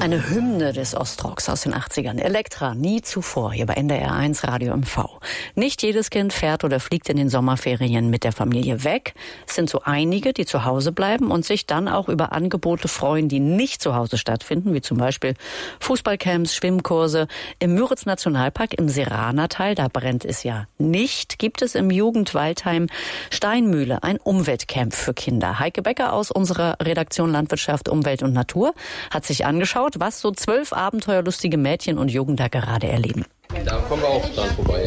Eine Hymne des Ostrocks aus den 80ern. Elektra, nie zuvor, hier bei NDR 1 Radio MV. Nicht jedes Kind fährt oder fliegt in den Sommerferien mit der Familie weg. Es sind so einige, die zu Hause bleiben und sich dann auch über Angebote freuen, die nicht zu Hause stattfinden, wie zum Beispiel Fußballcamps, Schwimmkurse. Im Müritz-Nationalpark im Seranertal, da brennt es ja nicht, gibt es im Jugendwaldheim Steinmühle ein Umweltcamp für Kinder. Heike Becker aus unserer Redaktion Landwirtschaft, Umwelt und Natur hat sich angeschaut, was so 12 abenteuerlustige Mädchen und Jungen da gerade erleben. Da kommen wir auch dran vorbei,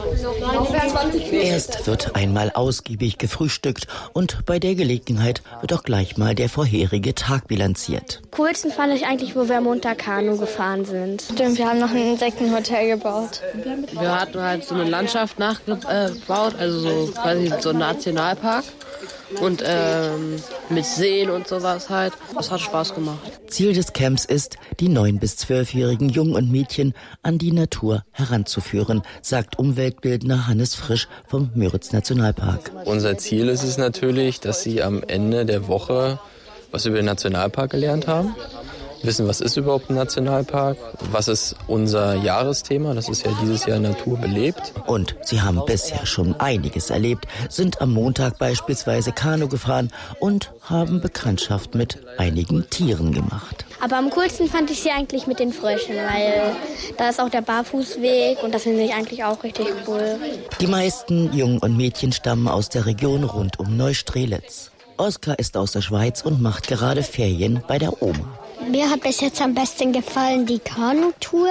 ja. Erst wird einmal ausgiebig gefrühstückt und bei der Gelegenheit wird auch gleich mal der vorherige Tag bilanziert. Coolsten fand ich eigentlich, wo wir am Montag Kanu gefahren sind. Stimmt, wir haben noch ein Insektenhotel gebaut. Wir hatten halt so eine Landschaft nachgebaut, also so quasi so ein Nationalpark. Und mit Seen und sowas halt. Das hat Spaß gemacht. Ziel des Camps ist, die 9- bis 12-jährigen Jungen und Mädchen an die Natur heranzuführen, sagt Umweltbildner Hannes Frisch vom Müritz-Nationalpark. Unser Ziel ist es natürlich, dass sie am Ende der Woche was über den Nationalpark gelernt haben. Wissen, was ist überhaupt ein Nationalpark? Was ist unser Jahresthema? Das ist ja dieses Jahr Natur belebt. Und sie haben bisher schon einiges erlebt, sind am Montag beispielsweise Kanu gefahren und haben Bekanntschaft mit einigen Tieren gemacht. Aber am coolsten fand ich sie eigentlich mit den Fröschen, weil da ist auch der Barfußweg und das finde ich eigentlich auch richtig cool. Die meisten Jungen und Mädchen stammen aus der Region rund um Neustrelitz. Oskar ist aus der Schweiz und macht gerade Ferien bei der Oma. Mir hat bis jetzt am besten gefallen die Kanutour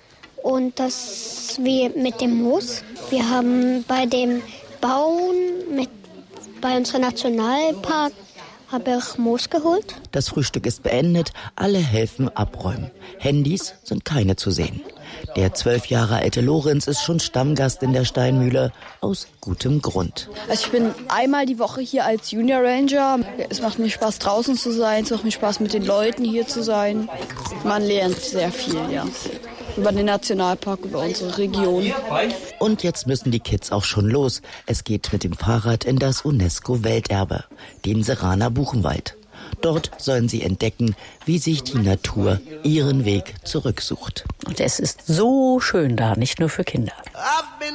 und das wie mit dem Moos. Wir haben bei dem Bauen bei unserem Nationalpark habe ich Moos geholt. Das Frühstück ist beendet, alle helfen abräumen. Handys sind keine zu sehen. Der 12 Jahre alte Lorenz ist schon Stammgast in der Steinmühle, aus gutem Grund. Also ich bin einmal die Woche hier als Junior Ranger. Es macht mir Spaß, draußen zu sein, es macht mir Spaß, mit den Leuten hier zu sein. Man lernt sehr viel, ja. Über den Nationalpark, über unsere Region. Und jetzt müssen die Kids auch schon los. Es geht mit dem Fahrrad in das UNESCO-Welterbe, den Seraner Buchenwald. Dort sollen sie entdecken, wie sich die Natur ihren Weg zurücksucht. Und es ist so schön da, nicht nur für Kinder.